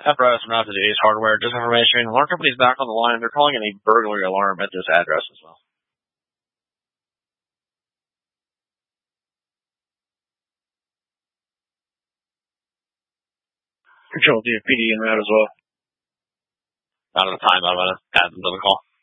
FRS from out to the Ace Hardware. Disinformation. Alarm company's back on the line. They're calling in a burglary alarm at this address as well. Control DFPD in route as well. Not at the time, I'm going to add them to the call.